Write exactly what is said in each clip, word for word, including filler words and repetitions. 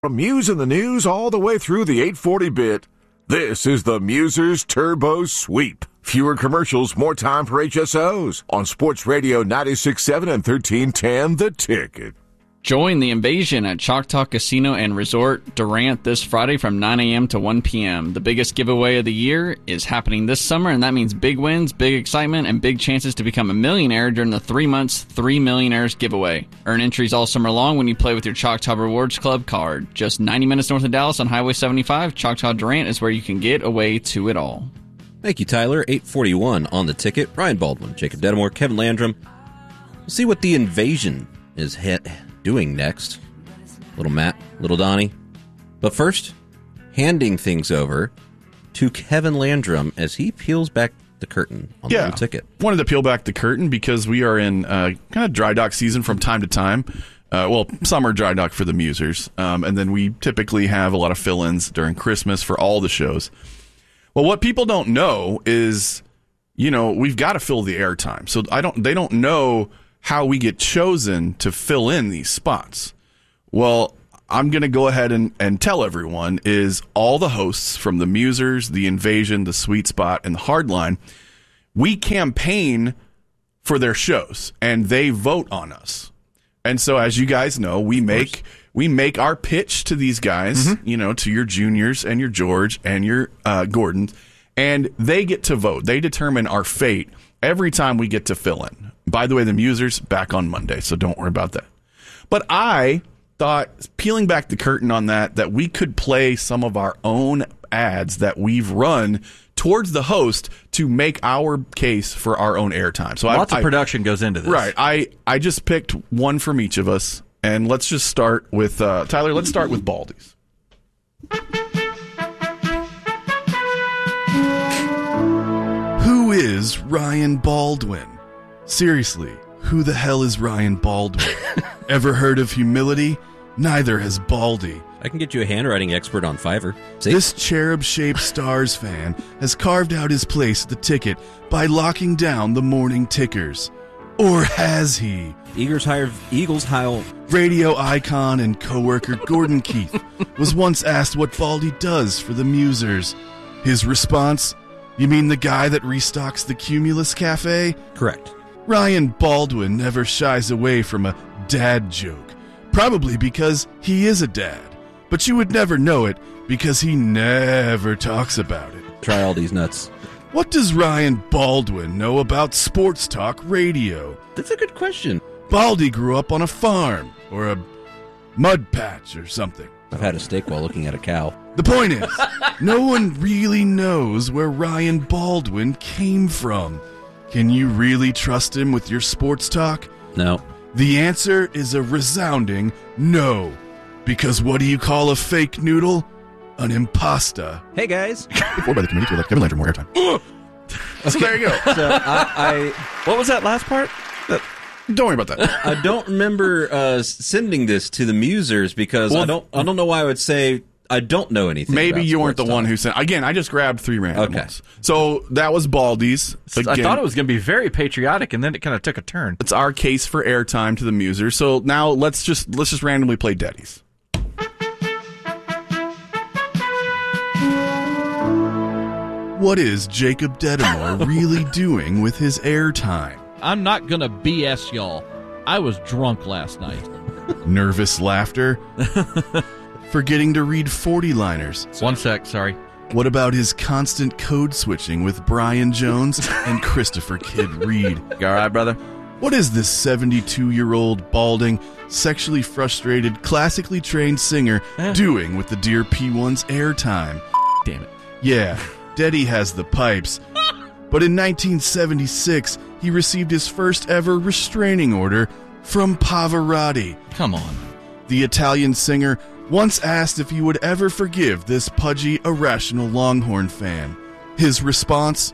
From Muse in the news all the way through the eight forty bit, this is the Musers Turbo Sweep. Fewer commercials, more time for H S Os on Sports Radio ninety-six point seven and thirteen ten The Ticket. Join the invasion at Choctaw Casino and Resort Durant this Friday from nine a.m. to one p.m. The biggest giveaway of the year is happening this summer, and that means big wins, big excitement, and big chances to become a millionaire during the three months Three Millionaires giveaway. Earn entries all summer long when you play with your Choctaw Rewards Club card. Just ninety minutes north of Dallas on Highway seventy-five, Choctaw Durant is where you can get away to it all. Thank you, Tyler. eight forty-one on the ticket. Brian Baldwin, Jacob Dedamore, Kevin Landrum. We'll see what the invasion is hit. doing next. Little Matt, little Donnie. But first, handing things over to Kevin Landrum as he peels back the curtain on yeah, the ticket. Wanted to peel back the curtain because we are in uh, kind of dry dock season from time to time. Uh, well, summer dry dock for the Musers. Um, and then we typically have a lot of fill-ins during Christmas for all the shows. Well, what people don't know is, you know, we've got to fill the airtime. So I don't. they don't know how we get chosen to fill in these spots. Well, I'm going to go ahead and, and tell everyone is all the hosts from the Musers, the Invasion, the Sweet Spot, and the Hardline, we campaign for their shows, and they vote on us. And so, as you guys know, we make we make our pitch to these guys, mm-hmm. you know, to your Juniors and your George and your uh, Gordons, and they get to vote. They determine our fate every time we get to fill in. By the way, the Musers back on Monday, so don't worry about that. But I thought, peeling back the curtain on that, that we could play some of our own ads that we've run towards the host to make our case for our own airtime. So lots I, of production I, goes into this. Right. I, I just picked one from each of us, and let's just start with, uh, Tyler, let's start with Baldy's. Who is Ryan Baldwin? Seriously, who the hell is Ryan Baldwin? Ever heard of humility? Neither has Baldy. I can get you a handwriting expert on Fiverr. See? This cherub-shaped Stars fan has carved out his place at the ticket by locking down the morning tickers. Or has he? Eagles hire Eagles Heil. Radio icon and co-worker Gordon Keith was once asked what Baldy does for the Musers. His response? You mean the guy that restocks the Cumulus Cafe? Correct. Ryan Baldwin never shies away from a dad joke. Probably because he is a dad. But you would never know it because he never talks about it. Try all these nuts. What does Ryan Baldwin know about sports talk radio? That's a good question. Baldy grew up on a farm or a mud patch or something. I've had a steak while looking at a cow. The point is, no one really knows where Ryan Baldwin came from. Can you really trust him with your sports talk? No. The answer is a resounding no. Because what do you call a fake noodle? An impasta. Hey, guys. Before by the committee to let Kevin Landrum more airtime. So there you go. So I, I, what was that last part? That, don't worry about that. I don't remember uh, sending this to the Musers because well, I don't. I don't know why I would say I don't know anything. Maybe about you weren't the talk. one who sent. Again, I just grabbed three random okay. ones. So that was Baldy's. Again, I thought it was going to be very patriotic, and then it kind of took a turn. It's our case for airtime to the Musers. So now let's just let's just randomly play Daddy's. What is Jacob Dedamore really doing with his airtime? I'm not going to B S y'all. I was drunk last night. Nervous laughter? Forgetting to read forty-liners? One sec, sorry. What about his constant code switching with Brian Jones and Christopher Kidd Reed? You all right, brother? What is this seventy-two-year-old, balding, sexually frustrated, classically trained singer eh. doing with the Dear P one's airtime? Damn it. Yeah, Deddy has the pipes. But in nineteen seventy-six, he received his first ever restraining order from Pavarotti. Come on. The Italian singer once asked if he would ever forgive this pudgy, irrational Longhorn fan. His response?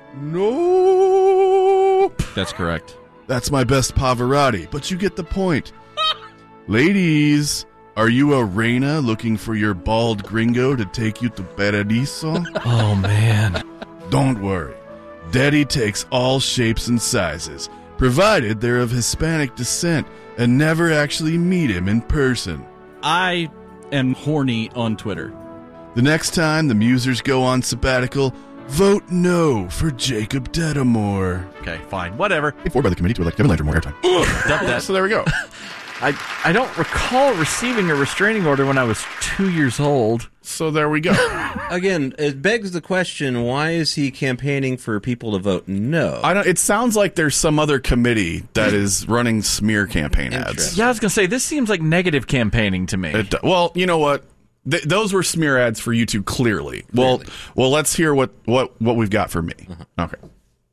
No. That's correct. That's my best Pavarotti, but you get the point. Ladies, are you a reina looking for your bald gringo to take you to Paradiso? Oh, man. Don't worry. Daddy takes all shapes and sizes, provided they're of Hispanic descent and never actually meet him in person. I and horny on Twitter. The next time the Musers go on sabbatical, vote no for Jacob Dedamore. Okay, fine. Whatever. Paid for by the committee to elect Kevin Landry more airtime. Dump that. So there we go. I I don't recall receiving a restraining order when I was two years old. So there we go. Again, it begs the question, why is he campaigning for people to vote no? I don't. It sounds like there's some other committee that is running smear campaign ads. Interesting. Yeah, I was going to say, this seems like negative campaigning to me. It, well, you know what? Th- those were smear ads for you two, clearly. Well, Clearly. well, let's hear what, what, what we've got for me. Uh-huh. Okay.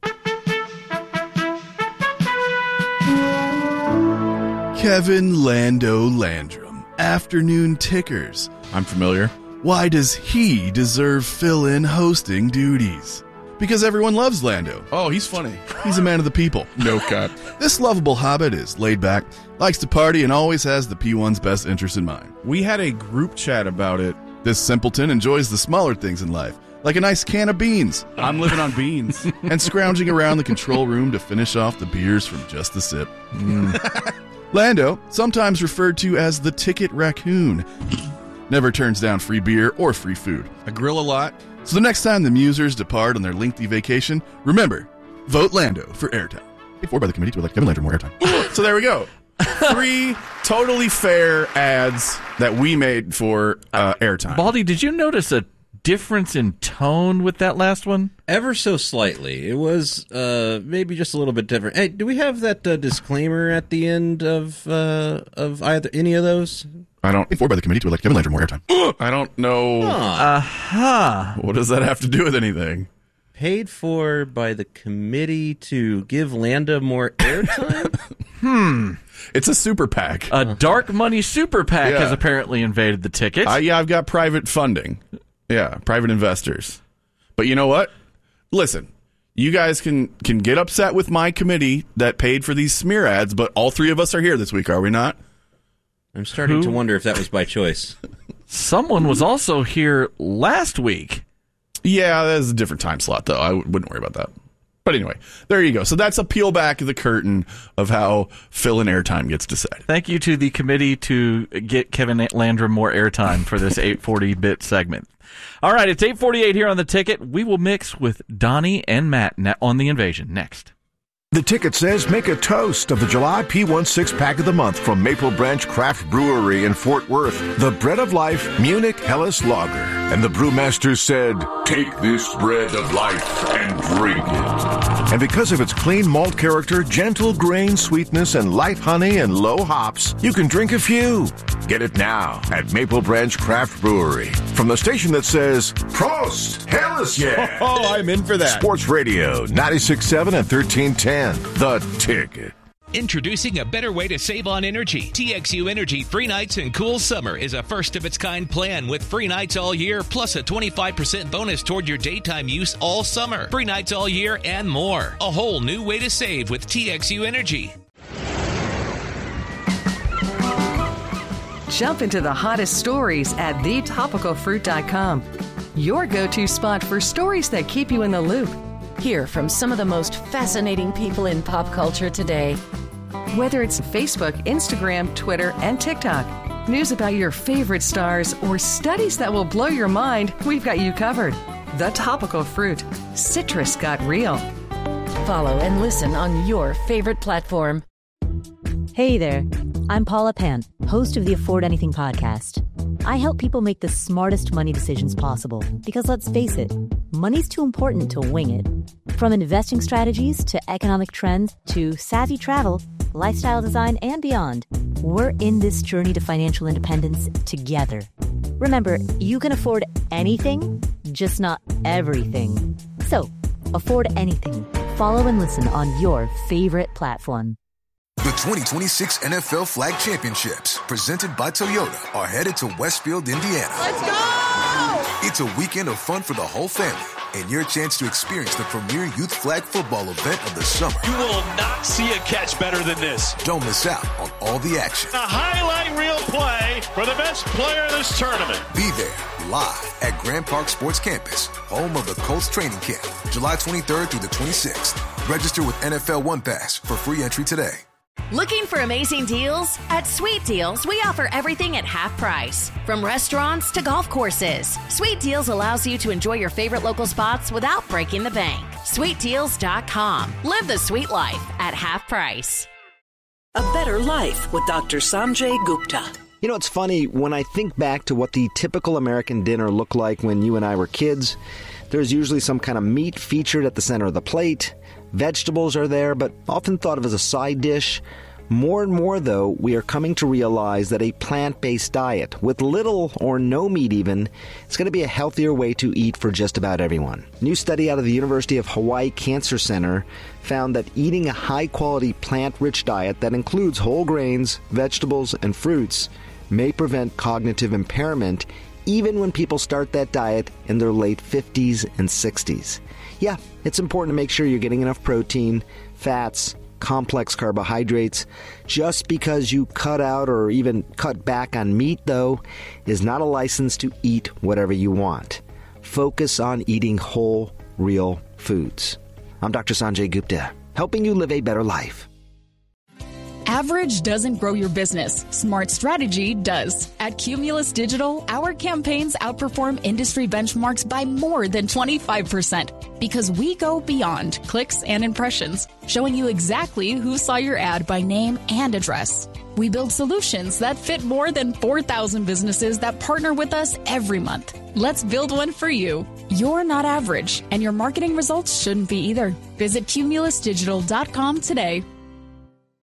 Kevin Lando Landrum, afternoon tickers. I'm familiar. Why does he deserve fill-in hosting duties? Because everyone loves Lando. Oh, he's funny. He's a man of the people. No cut. This lovable hobbit is laid back, likes to party, and always has the P one's best interest in mind. We had a group chat about it. This simpleton enjoys the smaller things in life, like a nice can of beans. I'm living on beans. And scrounging around the control room to finish off the beers from just a sip. Mm. Lando, sometimes referred to as the ticket raccoon, never turns down free beer or free food. I grill a lot. So the next time the Musers depart on their lengthy vacation, remember, vote Lando for airtime. Paid for by the committee to elect Kevin Landry more airtime. So there we go. Three totally fair ads that we made for uh, airtime. Baldy, did you notice a difference in tone with that last one? Ever so slightly. It was uh, maybe just a little bit different. Hey, do we have that uh, disclaimer at the end of uh, of either any of those? I don't. Paid for by the committee to elect Kevin Landry more airtime. I don't know. Aha. What does that have to do with anything? Paid for by the committee to give Landa more airtime? Hmm. It's a super PAC. A dark money super PAC Yeah. has apparently invaded the ticket. Uh, yeah, I've got private funding. Yeah, private investors. But you know what? Listen, you guys can, can get upset with my committee that paid for these smear ads, but all three of us are here this week, are we not? I'm starting Who? to wonder if that was by choice. Someone was also here last week. Yeah, that's a different time slot, though. I wouldn't worry about that. But anyway, there you go. So that's a peel back of the curtain of how fill and airtime gets decided. Thank you to the committee to get Kevin Landrum more airtime for this eight forty bit segment. All right, it's eight forty-eight here on The Ticket. We will mix with Donnie and Matt on The Invasion next. The Ticket says make a toast of the July P one six-pack of the month from Maple Branch Craft Brewery in Fort Worth, the Bread of Life Munich Helles Lager. And the brewmaster said, take this bread of life and drink it. And because of its clean malt character, gentle grain sweetness, and light honey and low hops, you can drink a few. Get it now at Maple Branch Craft Brewery. From the station that says, Prost! Helles yeah! Oh, I'm in for that. Sports Radio, ninety-six point seven and thirteen ten. The Ticket. Introducing a better way to save on energy. T X U Energy Free Nights and Cool Summer is a first-of-its-kind plan with free nights all year, plus a twenty-five percent bonus toward your daytime use all summer. Free nights all year and more. A whole new way to save with T X U Energy. Jump into the hottest stories at the topical fruit dot com. Your go-to spot for stories that keep you in the loop. Hear from some of the most fascinating people in pop culture today. Whether it's Facebook, Instagram, Twitter, and TikTok, news about your favorite stars, or studies that will blow your mind, we've got you covered. The Topical Fruit. Citrus got real. Follow and listen on your favorite platform. Hey there, I'm Paula Pant, host of the Afford Anything podcast. I help people make the smartest money decisions possible because, let's face it, money's too important to wing it. From investing strategies to economic trends to savvy travel, lifestyle design, and beyond, we're in this journey to financial independence together. Remember, you can afford anything, just not everything. So, afford anything. Follow and listen on your favorite platform. The twenty twenty-six N F L Flag Championships, presented by Toyota, are headed to Westfield, Indiana. Let's go! It's a weekend of fun for the whole family and your chance to experience the premier youth flag football event of the summer. You will not see a catch better than this. Don't miss out on all the action. A highlight reel play for the best player in this tournament. Be there live at Grand Park Sports Campus, home of the Colts training camp, July twenty-third through the twenty-sixth. Register with N F L One Pass for free entry today. Looking for amazing deals? At Sweet Deals, we offer everything at half price. From restaurants to golf courses, Sweet Deals allows you to enjoy your favorite local spots without breaking the bank. sweet deals dot com. Live the sweet life at half price. A better life with Doctor Sanjay Gupta. You know, it's funny, when I think back to what the typical American dinner looked like when you and I were kids, there's usually some kind of meat featured at the center of the plate. Vegetables are there, but often thought of as a side dish. More and more, though, we are coming to realize that a plant-based diet, with little or no meat even, is going to be a healthier way to eat for just about everyone. A new study out of the University of Hawaii Cancer Center found that eating a high-quality plant-rich diet that includes whole grains, vegetables, and fruits may prevent cognitive impairment even when people start that diet in their late fifties and sixties. Yeah, it's important to make sure you're getting enough protein, fats, complex carbohydrates. Just because you cut out or even cut back on meat, though, is not a license to eat whatever you want. Focus on eating whole, real foods. I'm Doctor Sanjay Gupta, helping you live a better life. Average doesn't grow your business. Smart strategy does. At Cumulus Digital, our campaigns outperform industry benchmarks by more than twenty-five percent because we go beyond clicks and impressions, showing you exactly who saw your ad by name and address. We build solutions that fit more than four thousand businesses that partner with us every month. Let's build one for you. You're not average, and your marketing results shouldn't be either. Visit cumulus digital dot com today.